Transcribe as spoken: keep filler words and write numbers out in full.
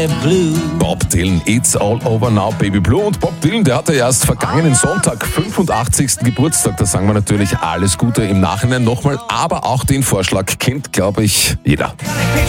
Bob Dylan, It's All Over Now, Baby Blue. Und Bob Dylan, der hatte erst vergangenen Sonntag fünfundachtzigsten Geburtstag. Da sagen wir natürlich alles Gute im Nachhinein nochmal. Aber auch den Vorschlag kennt, glaube ich, jeder.